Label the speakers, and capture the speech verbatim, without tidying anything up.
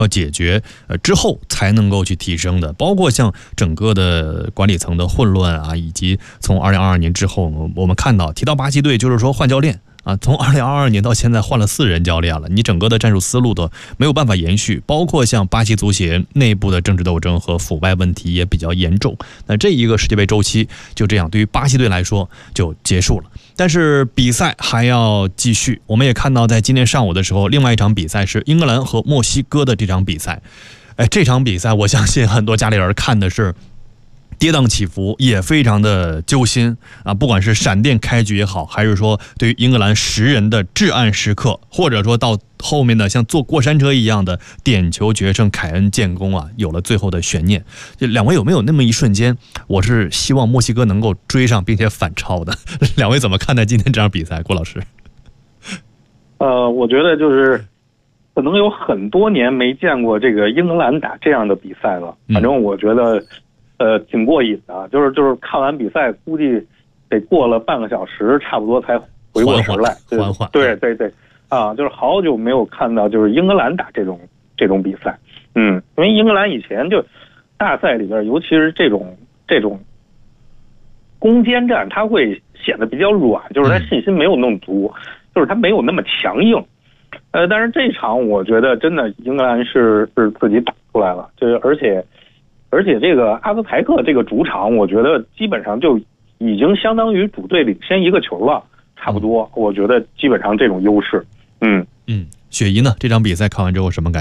Speaker 1: 要解决呃之后才能够去提升的，包括像整个的管理层的混乱啊，以及从二零二二年之后，我们看到提到巴西队就是说换教练。啊，从二零二二年到现在换了四人教练了，你整个的战术思路都没有办法延续，包括像巴西足协内部的政治斗争和腐败问题也比较严重。那这一个世界杯周期就这样对于巴西队来说就结束了，但是比赛还要继续。我们也看到在今天上午的时候，另外一场比赛是英格兰和墨西哥的这场比赛。哎，这场比赛我相信很多家里人看的是跌宕起伏，也非常的揪心啊！不管是闪电开局也好，还是说对于英格兰十人的至暗时刻，或者说到后面的像坐过山车一样的点球决胜凯恩建功啊，有了最后的悬念。这两位有没有那么一瞬间，我是希望墨西哥能够追上并且反超的？两位怎么看待今天这场比赛，郭老师？
Speaker 2: 呃，我觉得就是可能有很多年没见过这个英格兰打这样的比赛了。反正我觉得。呃，挺过瘾的，就是就是看完比赛，估计得过了半个小时，差不多才回过神来。
Speaker 1: 缓缓，
Speaker 2: 对对对，啊，就是好久没有看到就是英格兰打这种这种比赛，嗯，因为英格兰以前就大赛里边，尤其是这种这种攻坚战，它会显得比较软，就是他信心没有那么足，就是他没有那么强硬。呃，但是这场我觉得真的英格兰是是自己打出来了，就是而且。而且这个阿兹台克这个主场，我觉得基本上就已经相当于主队领先一个球了，差不多。我觉得基本上这种优势，嗯
Speaker 1: 嗯，雪姨呢？这场比赛看完之后什么感觉？